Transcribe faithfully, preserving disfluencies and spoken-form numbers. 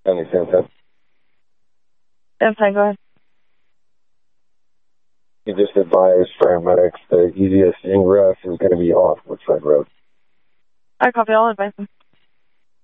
Any sense that I'm sorry, go ahead. you just advised paramedics the easiest ingress is going to be off Woodside Road. I copy. I'll advise them.